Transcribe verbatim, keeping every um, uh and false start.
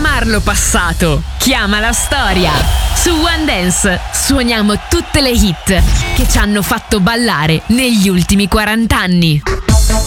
chiamarlo passato, chiama la storia. Su One Dance suoniamo tutte le hit che ci hanno fatto ballare negli ultimi quaranta anni.